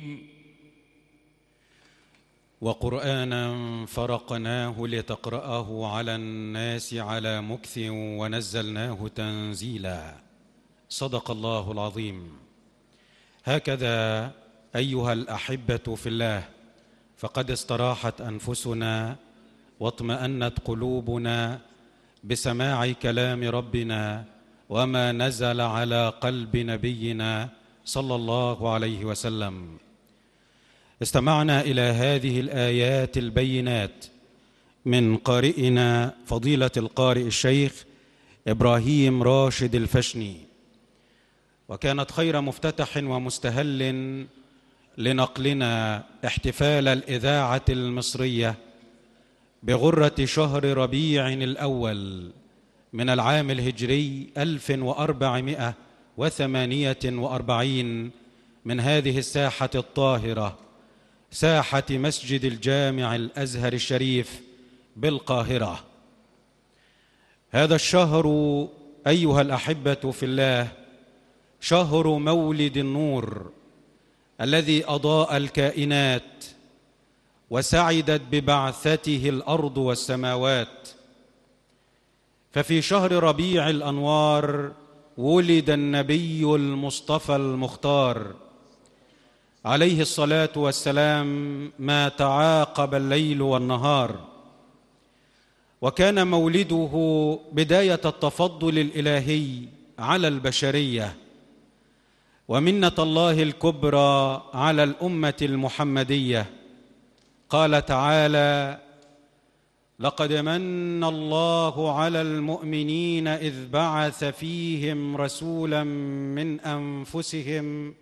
وقرآنا فرقناه لتقرأه على الناس على مكث ونزلناه تنزيلا. صدق الله العظيم. هكذا أيها الأحبة في الله، فقد استراحت أنفسنا واطمأنت قلوبنا بسماع كلام ربنا وما نزل على قلب نبينا صلى الله عليه وسلم. استمعنا إلى هذه الآيات البينات من قارئنا فضيلة القارئ الشيخ إبراهيم راشد الفشني، وكانت خير مفتتح ومستهل لنقلنا احتفال الإذاعة المصرية بغرة شهر ربيع الأول من العام الهجري 1448 من هذه الساحة الطاهرة، ساحة مسجد الجامع الأزهر الشريف بالقاهرة. هذا الشهر أيها الأحبة في الله شهر مولد النور الذي أضاء الكائنات وسعدت ببعثته الأرض والسماوات. ففي شهر ربيع الأنوار ولد النبي المصطفى المختار عليه الصلاة والسلام، ما تعاقب الليل والنهار، وكان مولده بداية التفضل الإلهي على البشرية ومنة الله الكبرى على الأمة المحمدية. قال تعالى: لقد من الله على المؤمنين إذ بعث فيهم رسولا من أنفسهم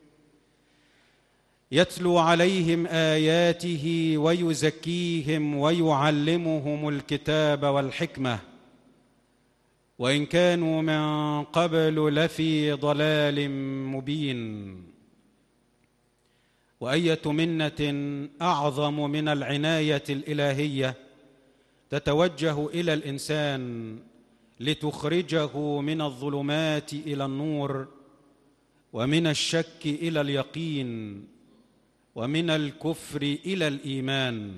يتلو عليهم آياته ويزكيهم ويعلمهم الكتاب والحكمة وإن كانوا من قبل لفي ضلال مبين. وأية منة أعظم من العناية الإلهية تتوجه إلى الإنسان لتخرجه من الظلمات إلى النور، ومن الشك إلى اليقين، ومن الكفر إلى الإيمان.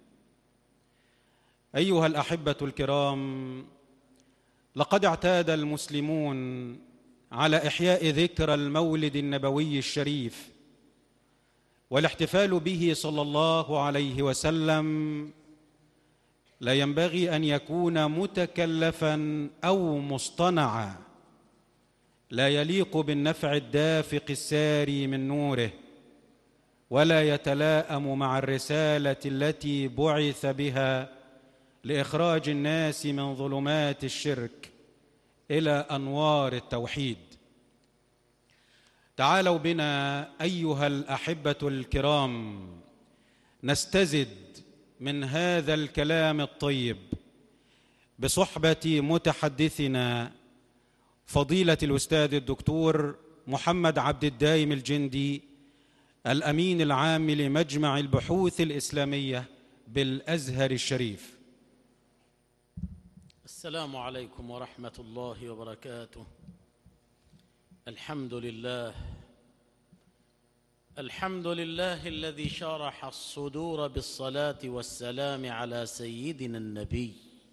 أيها الأحبة الكرام، لقد اعتاد المسلمون على إحياء ذكرى المولد النبوي الشريف والاحتفال به صلى الله عليه وسلم. لا ينبغي أن يكون متكلفاً أو مصطنعاً، لا يليق بالنفع الدافق الساري من نوره، ولا يتلائم مع الرسالة التي بعث بها لإخراج الناس من ظلمات الشرك إلى أنوار التوحيد. تعالوا بنا أيها الأحبة الكرام نستزد من هذا الكلام الطيب بصحبة متحدثنا فضيلة الأستاذ الدكتور محمد عبد الدايم الجندي، الأمين العام لمجمع البحوث الإسلامية بالأزهر الشريف. السلام عليكم ورحمة الله وبركاته. الحمد لله، الحمد لله الذي شرح الصدور بالصلاة والسلام على سيدنا النبي،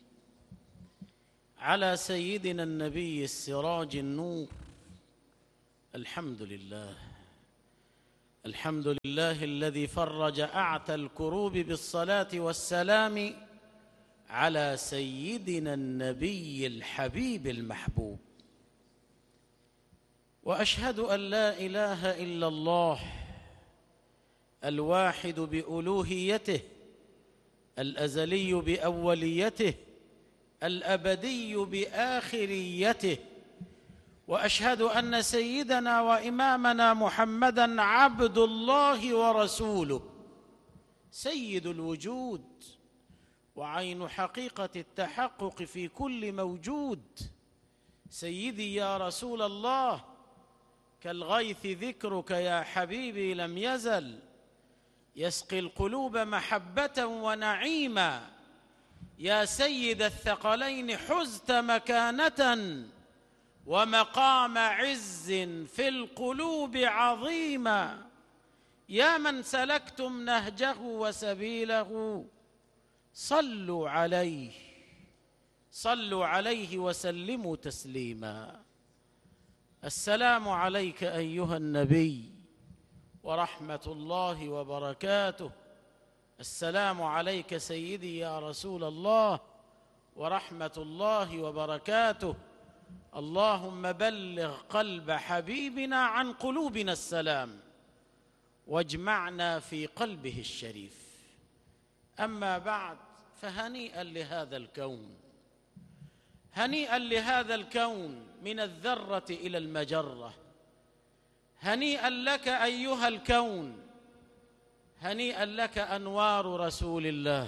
على سيدنا النبي السراج النور. الحمد لله، الحمد لله الذي فرج أعتى الكروب بالصلاة والسلام على سيدنا النبي الحبيب المحبوب. وأشهد أن لا إله إلا الله الواحد بألوهيته، الأزلي بأوليته، الأبدي بآخريته. وأشهد أن سيدنا وإمامنا محمدًا عبد الله ورسوله، سيد الوجود وعين حقيقة التحقق في كل موجود. سيدي يا رسول الله، كالغيث ذكرك يا حبيبي لم يزل يسقي القلوب محبة ونعيما. يا سيد الثقلين حزت مكانة ومقام عز في القلوب عظيما. يا من سلكتم نهجه وسبيله صلوا عليه وسلموا تسليما. السلام عليك أيها النبي ورحمة الله وبركاته. السلام عليك سيدي يا رسول الله ورحمة الله وبركاته. اللهم بلغ قلب حبيبنا عن قلوبنا السلام واجمعنا في قلبه الشريف. أما بعد، فهنيئا لهذا الكون، هنيئا لهذا الكون من الذرة إلى المجرة. هنيئا لك أيها الكون، هنيئا لك أنوار رسول الله،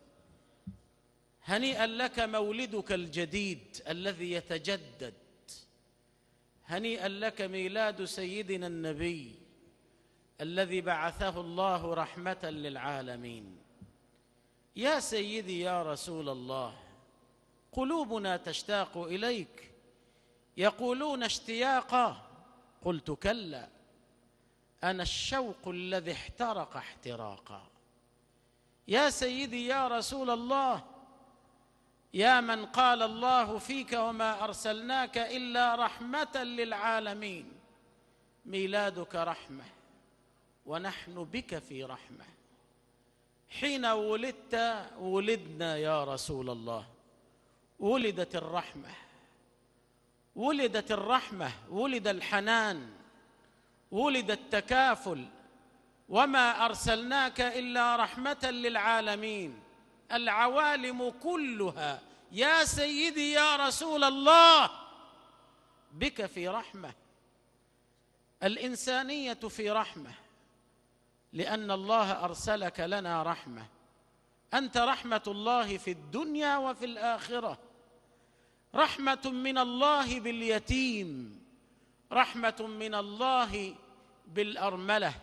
هنيئا لك مولدك الجديد الذي يتجدد، هنيئا لك ميلاد سيدنا النبي الذي بعثه الله رحمة للعالمين. يا سيدي يا رسول الله، قلوبنا تشتاق إليك. يقولون اشتياقا، قلت كلا، أنا الشوق الذي احترق احتراقا. يا سيدي يا رسول الله، يا من قال الله فيك وما أرسلناك إلا رحمة للعالمين، ميلادك رحمة ونحن بك في رحمة. حين ولدت ولدنا يا رسول الله، ولدت الرحمة، ولدت الرحمة، ولد الحنان، ولد التكافل. وما أرسلناك إلا رحمة للعالمين، العوالم كلها يا سيدي يا رسول الله بك في رحمة. الإنسانية في رحمة، لأن الله أرسلك لنا رحمة. أنت رحمة الله في الدنيا وفي الآخرة، رحمة من الله باليتيم، رحمة من الله بالأرملة.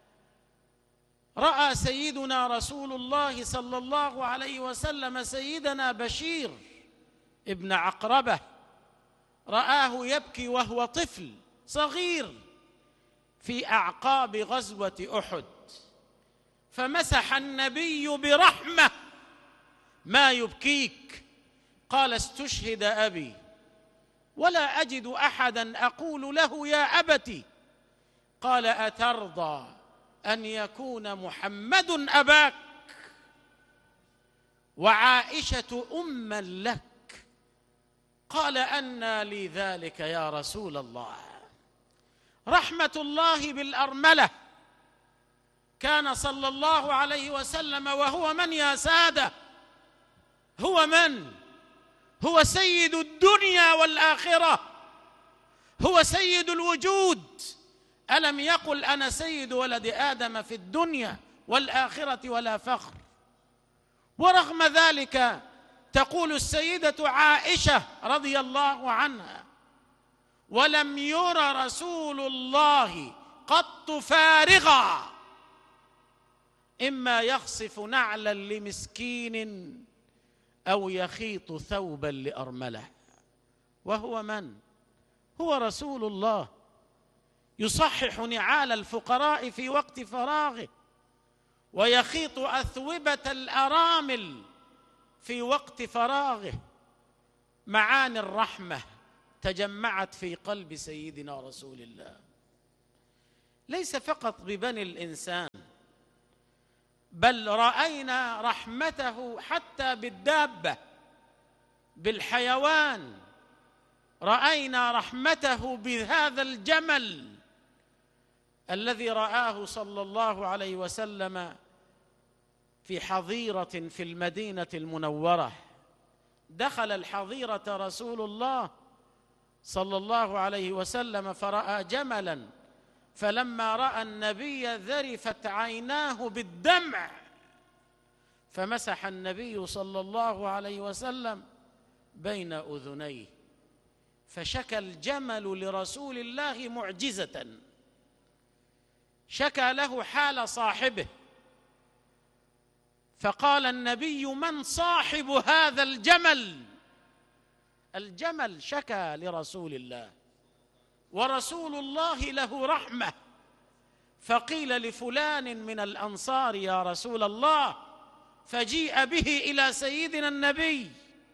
رأى سيدنا رسول الله صلى الله عليه وسلم سيدنا بشير ابن عقربة، رآه يبكي وهو طفل صغير في أعقاب غزوة أحد، فمسح النبي برحمة: ما يبكيك؟ قال: استشهد أبي ولا أجد أحدا أقول له يا أبتي. قال: أترضى أن يكون محمد أباك وعائشة أما لك؟ قال: أنى لي ذلك يا رسول الله. رحمة الله بالأرملة. كان صلى الله عليه وسلم وهو من يا سادة؟ هو من؟ هو سيد الدنيا والآخرة، هو سيد الوجود. ألم يقل: أنا سيد ولد آدم في الدنيا والآخرة ولا فخر؟ ورغم ذلك تقول السيدة عائشة رضي الله عنها: ولم ير رسول الله قط فارغا، إما يخصف نعلا لمسكين أو يخيط ثوبا لأرملة. وهو من؟ هو رسول الله، يصحح نعال الفقراء في وقت فراغه، ويخيط أثوبة الأرامل في وقت فراغه. معاني الرحمة تجمعت في قلب سيدنا رسول الله، ليس فقط ببني الإنسان، بل رأينا رحمته حتى بالدابة، بالحيوان. رأينا رحمته بهذا الجمل الذي رآه صلى الله عليه وسلم في حظيرة في المدينة المنورة. دخل الحظيرة رسول الله صلى الله عليه وسلم فرأى جملا، فلما رأى النبي ذرفت عيناه بالدمع، فمسح النبي صلى الله عليه وسلم بين أذنيه، فشكى الجمل لرسول الله معجزة، شكى له حال صاحبه، فقال النبي: من صاحب هذا الجمل؟ الجمل شكى لرسول الله، ورسول الله له رحمة، فقيل لفلان من الأنصار يا رسول الله، فجيء به إلى سيدنا النبي،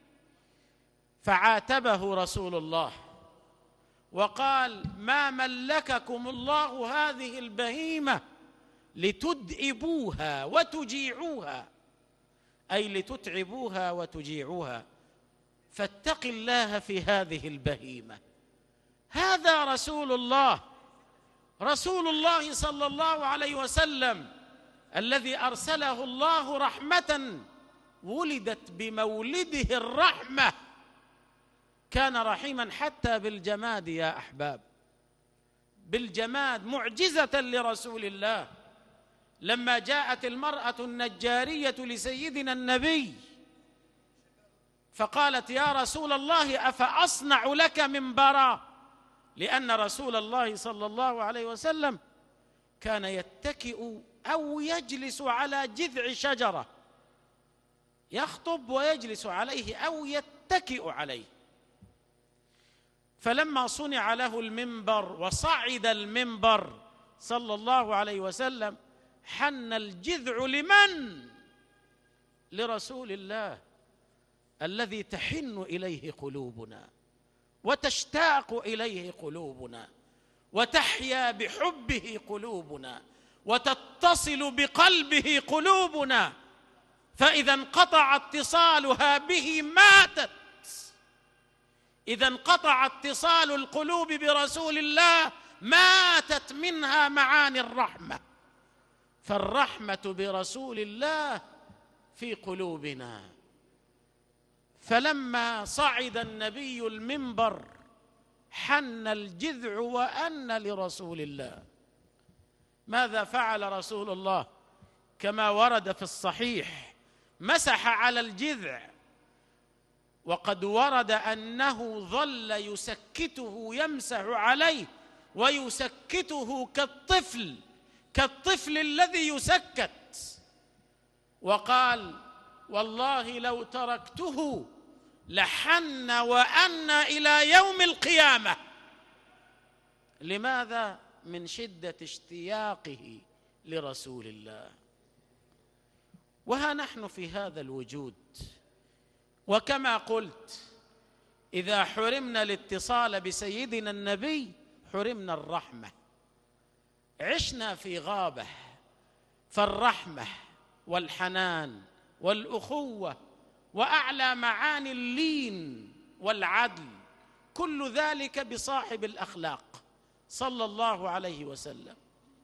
فعاتبه رسول الله وقال: ما ملككم الله هذه البهيمة لتدئبوها وتجيعوها، أي لتتعبوها وتجيعوها، فاتق الله في هذه البهيمة. هذا رسول الله، رسول الله صلى الله عليه وسلم الذي أرسله الله رحمة، ولدت بمولده الرحمة، كان رحيما حتى بالجماد يا أحباب، بالجماد، معجزة لرسول الله. لما جاءت المرأة النجارية لسيدنا النبي فقالت: يا رسول الله أفأصنع لك منبرا؟ لأن رسول الله صلى الله عليه وسلم كان يتكئ أو يجلس على جذع شجرة، يخطب ويجلس عليه أو يتكئ عليه. فلما صنع له المنبر وصعد المنبر صلى الله عليه وسلم حن الجذع لمن؟ لرسول الله الذي تحن إليه قلوبنا وتشتاق إليه قلوبنا وتحيا بحبه قلوبنا وتتصل بقلبه قلوبنا، فإذا انقطع اتصالها به ماتت. إذا انقطع اتصال القلوب برسول الله ماتت منها معاني الرحمة، فالرحمة برسول الله في قلوبنا. فلما صعد النبي المنبر حن الجذع وأن لرسول الله. ماذا فعل رسول الله؟ كما ورد في الصحيح مسح على الجذع، وقد ورد أنه ظل يسكته، يمسح عليه ويسكته كالطفل الذي يسكت، وقال: والله لو تركته لحن وأن إلى يوم القيامة. لماذا؟ من شدة اشتياقه لرسول الله. وها نحن في هذا الوجود، وكما قلت إذا حرمنا الاتصال بسيدنا النبي حرمنا الرحمة، عشنا في غابة. فالرحمة والحنان والأخوة وأعلى معاني اللين والعدل كل ذلك بصاحب الأخلاق صلى الله عليه وسلم.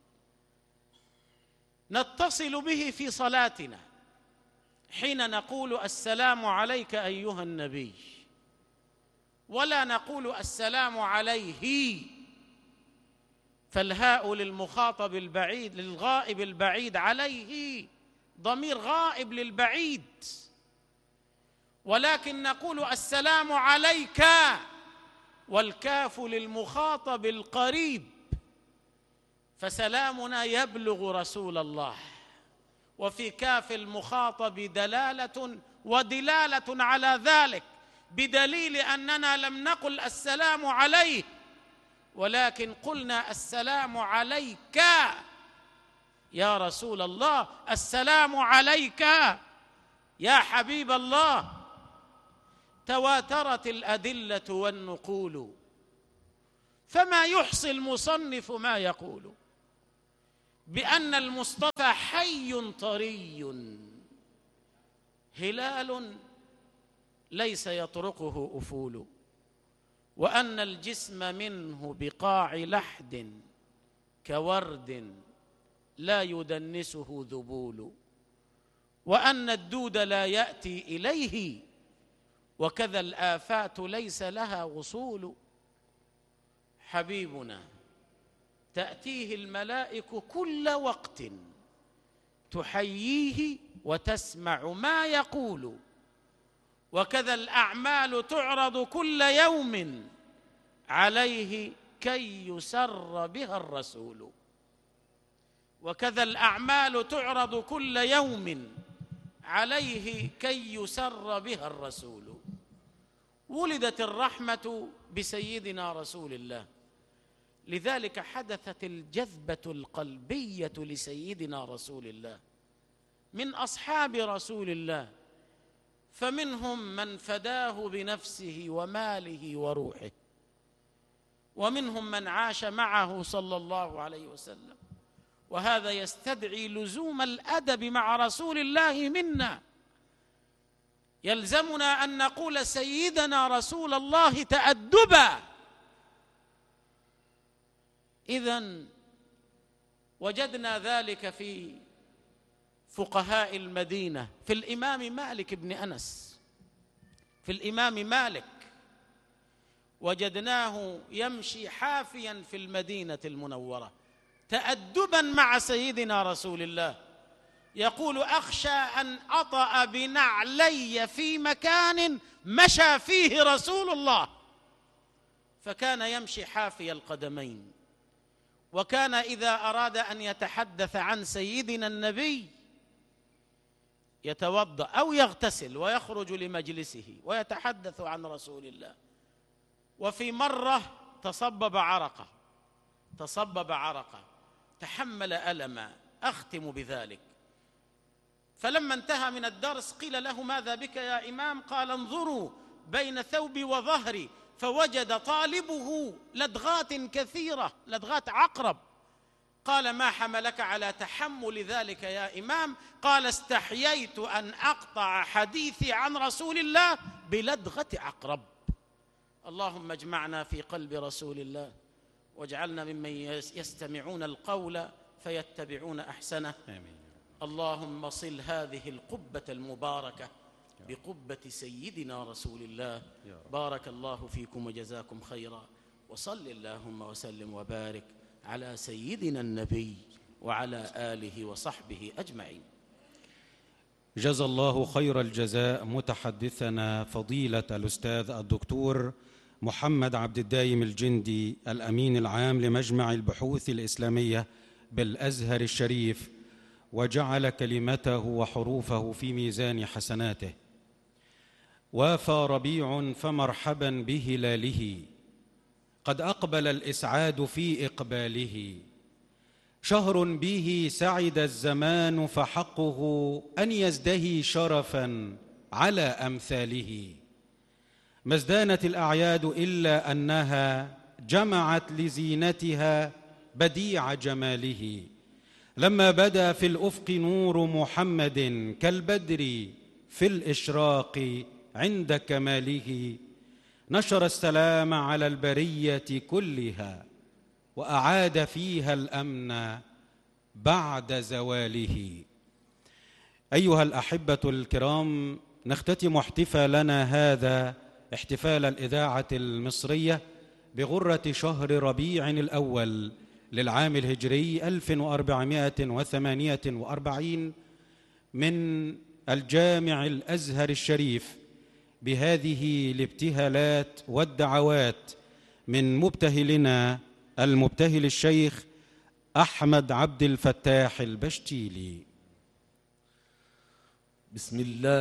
نتصل به في صلاتنا حين نقول: السلام عليك أيها النبي، ولا نقول السلام عليه، فالهاء للمخاطب البعيد، للغائب البعيد، عليه ضمير غائب للبعيد، ولكن نقول السلام عليك، والكاف للمخاطب القريب، فسلامنا يبلغ رسول الله. وفي كاف المخاطب دلالة ودلالة على ذلك، بدليل أننا لم نقل السلام عليه، ولكن قلنا السلام عليك يا رسول الله، السلام عليك يا حبيب الله. تواترت الأدلة والنقول، فما يحصي المصنف ما يقول بأن المصطفى حي طري، هلال ليس يطرقه أفول، وأن الجسم منه بقاع لحد كورد لا يدنسه ذبول، وأن الدود لا يأتي إليه، وكذا الآفات ليس لها وصول. حبيبنا تأتيه الملائك كل وقت تحييه وتسمع ما يقول، وكذا الأعمال تعرض كل يوم عليه كي يسر بها الرسول، وكذا الأعمال تعرض كل يوم عليه كي يسر بها الرسول. ولدت الرحمة بسيدنا رسول الله، لذلك حدثت الجذبة القلبية لسيدنا رسول الله من أصحاب رسول الله، فمنهم من فداه بنفسه وماله وروحه، ومنهم من عاش معه صلى الله عليه وسلم. وهذا يستدعي لزوم الأدب مع رسول الله منا. يلزمنا أن نقول سيدنا رسول الله تأدبا. إذن وجدنا ذلك في فقهاء المدينة، في الإمام مالك بن أنس. في الإمام مالك وجدناه يمشي حافيا في المدينة المنورة تأدبا مع سيدنا رسول الله، يقول: أخشى أن أطأ بنعلي في مكان مشى فيه رسول الله. فكان يمشي حافي القدمين. وكان إذا أراد أن يتحدث عن سيدنا النبي يتوضأ أو يغتسل ويخرج لمجلسه ويتحدث عن رسول الله. وفي مرة تصبب عرقه، تحمل ألما. أختم بذلك: فلما انتهى من الدرس قيل له: ماذا بك يا إمام؟ قال: انظروا بين ثوبي وظهري فوجد طالبه لدغات كثيرة، لدغات عقرب. قال: ما حملك على تحمل ذلك يا إمام؟ قال: استحييت أن أقطع حديثي عن رسول الله بلدغة عقرب. اللهم اجمعنا في قلب رسول الله، واجعلنا ممن يستمعون القول فيتبعون أحسنه. آمين. اللهم صل هذه القبة المباركة بقبة سيدنا رسول الله. بارك الله فيكم وجزاكم خيرا، وصل اللهم وسلم وبارك على سيدنا النبي وعلى آله وصحبه أجمعين. جزا الله خير الجزاء متحدثنا فضيلة الأستاذ الدكتور محمد عبد الدايم الجندي، الأمين العام لمجمع البحوث الإسلامية بالأزهر الشريف، وجعل كلمته وحروفه في ميزان حسناته. وافى ربيع فمرحبا بهلاله، قد أقبل الإسعاد في إقباله. شهر به سعد الزمان فحقه أن يزدهي شرفا على أمثاله. ما ازدانت الأعياد إلا أنها جمعت لزينتها بديع جماله. لما بدا في الأفق نور محمد كالبدر في الإشراق عند كماله. نشر السلام على البرية كلها، وأعاد فيها الأمن بعد زواله. أيها الأحبة الكرام، نختتم احتفالنا هذا احتفال الإذاعة المصرية بغرة شهر ربيع الأول للعام الهجري 1448 من الجامع الأزهر الشريف بهذه الابتهالات والدعوات من مبتهلنا المبتهل الشيخ أحمد عبد الفتاح البشتيلي. بسم الله